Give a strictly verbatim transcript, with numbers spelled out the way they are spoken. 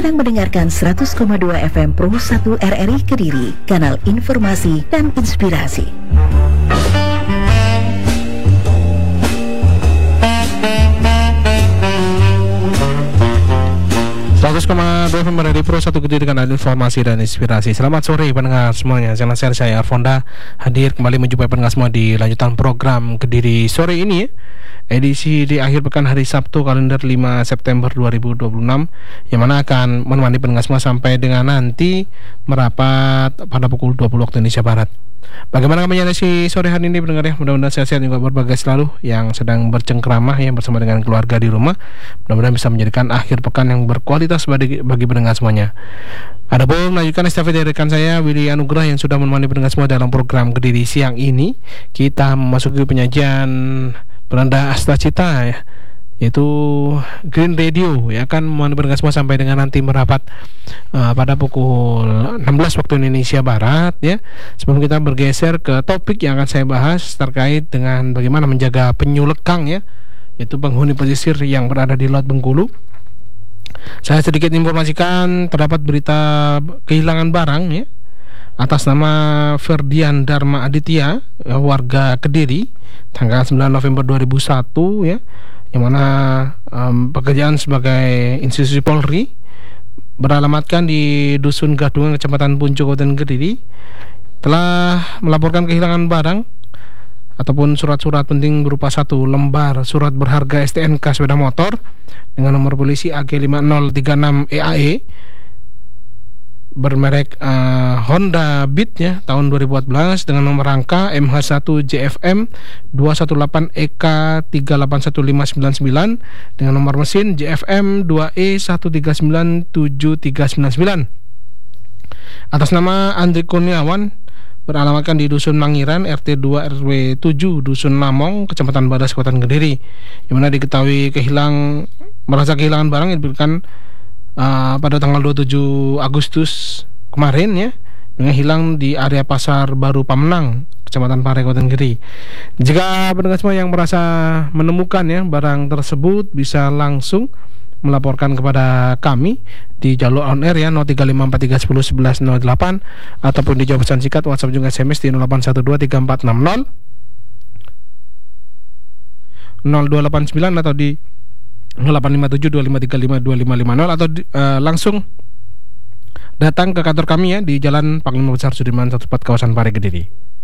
sedang mendengarkan seratus koma dua F M Pro satu R R I Kediri, kanal informasi dan inspirasi. seratus koma dua F M R R I Pro satu Kediri, kanal informasi dan inspirasi. Selamat sore pendengar semuanya. Channel saya, saya Arfonda, hadir kembali menjumpai pendengar semua di lanjutan program Kediri sore ini ya. Edisi di akhir pekan hari Sabtu kalender lima September dua ribu dua puluh enam, yang mana akan menemani pendengar semua sampai dengan nanti merapat pada pukul dua puluh waktu Indonesia Barat. Bagaimana kabarnya si sore hari ini pendengar ya? Mudah-mudahan sehat-sehat juga berbagai selalu yang sedang bercengkrama ya bersama dengan keluarga di rumah. Mudah-mudahan bisa menjadikan akhir pekan yang berkualitas bagi, bagi pendengar semuanya. Adapun melanjutkan estafet dari rekan saya Willy Anugrah yang sudah menemani pendengar semua dalam program Kediri siang ini, kita memasuki penyajian Beranda Asta Cita ya, yaitu Green Radio ya, kan menemani pendengar semua sampai dengan nanti merapat uh, pada pukul enam belas waktu Indonesia Barat ya. Sebelum kita bergeser ke topik yang akan saya bahas terkait dengan bagaimana menjaga penyu lekang ya, yaitu penghuni pesisir yang berada di Laut Bengkulu, saya sedikit informasikan terdapat berita kehilangan barang ya atas nama Ferdian Dharma Aditya, warga Kediri, tanggal sembilan November dua ribu satu ya, yang mana um, pekerjaan sebagai institusi Polri, beralamatkan di Dusun Gadungan, Kecamatan Puncuk, Kabupaten Kediri, telah melaporkan kehilangan barang ataupun surat-surat penting berupa satu lembar surat berharga S T N K sepeda motor dengan nomor polisi A G lima nol tiga enam E A E bermerek uh, Honda Beat ya tahun dua ribu empat belas dengan nomor rangka M H satu J F M dua satu delapan E K tiga delapan satu lima sembilan sembilan dengan nomor mesin J F M dua E satu tiga sembilan tujuh tiga sembilan sembilan atas nama Andri Kurniawan, beralamatkan di Dusun Mangiran R T dua R W tujuh Dusun Namong, Kecamatan Badas, Kabupaten Kediri, yang mana diketahui kehilang merasa kehilangan barang yang diberikan uh, pada tanggal dua puluh tujuh Agustus kemarin ya, dengan hilang di area Pasar Baru Pamenang, Kecamatan Pare, Kabupaten Kediri. Jika pendengar semua yang merasa menemukan ya barang tersebut, bisa langsung melaporkan kepada kami di jalur on air ya nol tiga lima empat tiga satu nol satu satu nol delapan ataupun di jawab pesan singkat WhatsApp juga S M S di nol delapan satu dua tiga empat enam nol nol dua delapan sembilan atau di nol delapan lima tujuh dua lima tiga lima dua lima lima nol atau di, uh, langsung datang ke kantor kami ya di Jalan Panglima Besar Sudirman satu empat kawasan Pare Kediri.